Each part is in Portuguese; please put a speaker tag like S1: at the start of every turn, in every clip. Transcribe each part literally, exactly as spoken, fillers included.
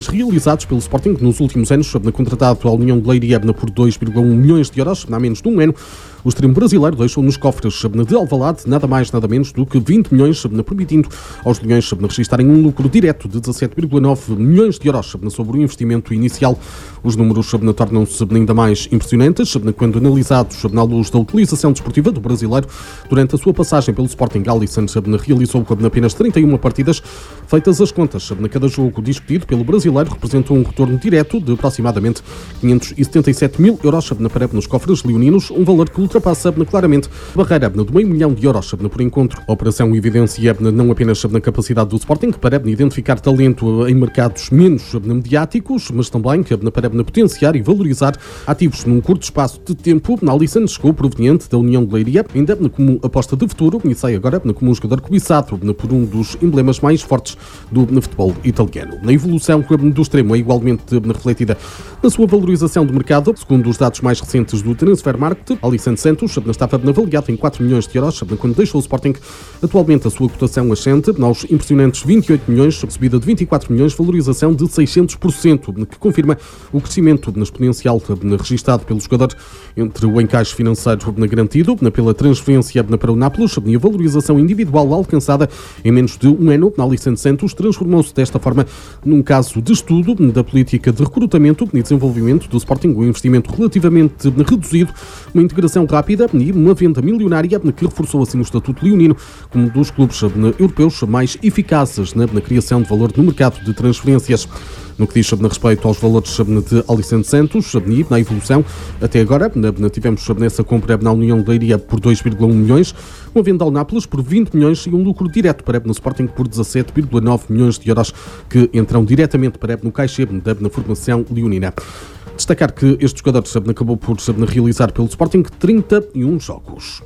S1: realizados pelo Sporting nos últimos anos, contratado à União de Leiria por dois vírgula um milhões de euros, há menos de um ano. O extremo brasileiro deixou nos cofres de Alvalade nada mais nada menos do que vinte milhões, permitindo aos leões registarem um lucro direto de dezassete vírgula nove milhões de euros sobre o investimento inicial. Os números tornam-se ainda mais impressionantes quando analisados na luz da utilização desportiva do brasileiro. Durante a sua passagem pelo Sporting, Alisson realizou apenas trinta e uma partidas. Feitas as contas, cada jogo discutido pelo brasileiro representa um retorno direto de aproximadamente quinhentos e setenta e sete mil euros para nos cofres leoninos, um valor que ultrapassa claramente a barreira de meio milhão de euros por encontro. A operação evidencia não apenas na capacidade do Sporting para identificar talento em mercados menos mediáticos, mas também para potenciar e valorizar ativos num curto espaço de tempo. Alisson chegou proveniente da União de Leiria, ainda como aposta de futuro, e sai agora como um jogador cobiçado por um dos emblemas mais fortes do futebol italiano. Na evolução do extremo é igualmente refletida na sua valorização de mercado. Segundo os dados mais recentes do Transfermarkt, Alisson Santos estava avaliado em quatro milhões de euros quando deixou o Sporting. Atualmente a sua cotação ascende aos impressionantes vinte e oito milhões, subida de vinte e quatro milhões, valorização de seiscentos por cento, que confirma o crescimento exponencial registado pelo jogador entre o encaixe financeiro garantido pela transferência para o Nápoles e a valorização individual alcançada em menos de um ano. Alisson Santos transformou-se desta forma num caso de estudo da política de recrutamento e desenvolvimento do Sporting, um investimento relativamente reduzido, uma integração rápida e uma venda milionária que reforçou assim o estatuto leonino como um dos clubes europeus mais eficazes na criação de valor no mercado de transferências. No que diz respeito aos valores de Alisson Santos e na evolução, até agora tivemos nessa compra na União de Leiria por dois vírgula um milhões, uma venda ao Nápoles por vinte milhões e um lucro direto para no Sporting por dezassete vírgula nove milhões de euros que entram diretamente para no caixa na formação leonina. Destacar que este jogador acabou por realizar pelo Sporting trinta e um jogos.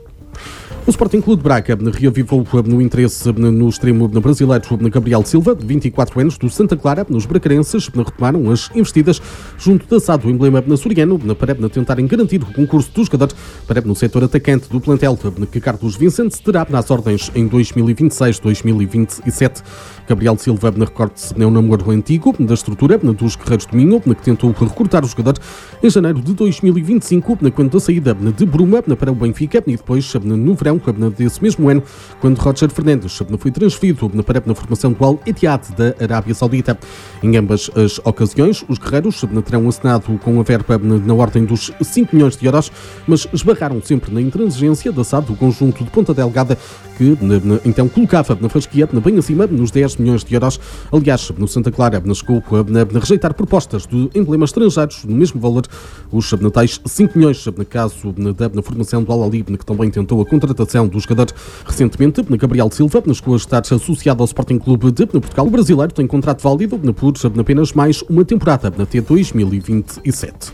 S1: O Sporting Clube de Braga reavivou no interesse no extremo brasileiro Gabriel Silva, de vinte e quatro anos, do Santa Clara. Os bracarenses retomaram as investidas junto da S A D, o emblema açoriano, para tentarem garantir o concurso do jogador para no setor atacante do plantel que Carlos Vicente terá nas ordens em dois mil e vinte e seis dois mil e vinte e sete. Gabriel Silva, recorde-se, é um namoro antigo da estrutura dos Guerreiros do Minho, que tentou recrutar o jogador em janeiro de dois mil e vinte e cinco, quando da saída de Bruma para o Benfica, e depois no verão desse mesmo ano, quando Roger Fernandes foi transferido para a formação do Al-Ittihad da Arábia Saudita. Em ambas as ocasiões, os guerreiros terão assinado com a verba na ordem dos cinco milhões de euros, mas esbarraram sempre na intransigência da S A D, do conjunto de Ponta Delgada, que então colocava na fasquia bem acima nos dez milhões de euros. Aliás, no Santa Clara chegou a rejeitar propostas de emblemas estrangeiros no mesmo valor, os tais cinco milhões, no caso da formação do Al-Ahly, que também tentou a contratação do jogador recentemente. Gabriel Silva chegou a estar associado ao Sporting Clube de Portugal. O brasileiro tem contrato válido por apenas mais uma temporada até dois mil e vinte e sete.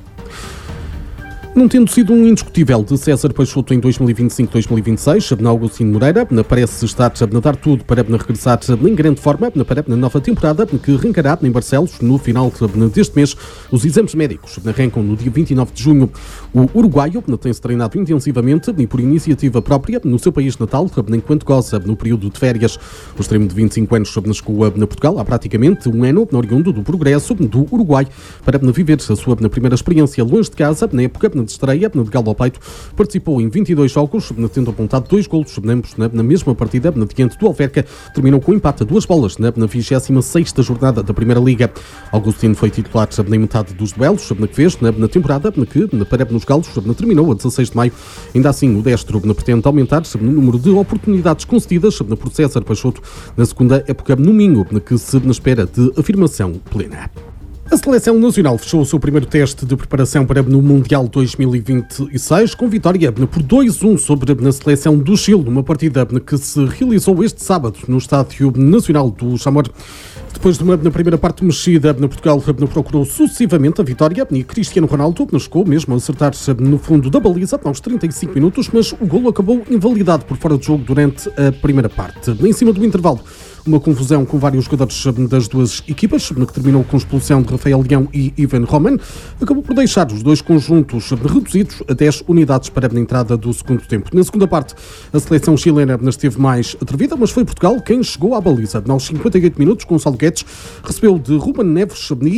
S1: Não tendo sido um indiscutível de César Peixoto em dois mil e vinte e cinco dois mil e vinte e seis, Augustino Moreira parece estar a dar tudo para regressar em grande forma para a nova temporada que arrancará em Barcelos no final deste mês. Os exames médicos arrancam no dia vinte e nove de junho. O uruguaio tem-se treinado intensivamente e por iniciativa própria no seu país natal, enquanto goza no período de férias. O extremo de vinte e cinco anos chegou a Portugal há praticamente um ano, oriundo do progresso do Uruguai, para viver a sua primeira experiência longe de casa, na época de estreia de galo ao peito. Participou em vinte e dois jogos, tendo apontado dois golos ambos na mesma partida diante do Alverca. Terminou com um empate a duas bolas na vigésima sexta jornada da Primeira Liga. Augustino foi titular em metade dos duelos que fez na temporada, que para nos galos terminou a dezasseis de maio. Ainda assim, o destro pretende aumentar o número de oportunidades concedidas por César Peixoto na segunda época no Minho, que se na espera de afirmação plena. A Seleção Nacional fechou o seu primeiro teste de preparação para no Mundial dois mil e vinte e seis com vitória por dois a um sobre a Seleção do Chile, numa partida que se realizou este sábado no Estádio Nacional do Chamor. Depois de uma na primeira parte mexida, no Portugal procurou sucessivamente a vitória e Cristiano Ronaldo chegou mesmo a acertar-se no fundo da baliza aos trinta e cinco minutos, mas o golo acabou invalidado por fora de jogo durante a primeira parte. Em cima do intervalo, uma confusão com vários jogadores das duas equipas, que terminou com a expulsão de Rafael Leão e Ivan Roman, acabou por deixar os dois conjuntos reduzidos a dez unidades para a entrada do segundo tempo. Na segunda parte, a seleção chilena esteve mais atrevida, mas foi Portugal quem chegou à baliza. Aos cinquenta e oito minutos, Gonçalo Guedes recebeu de Ruben Neves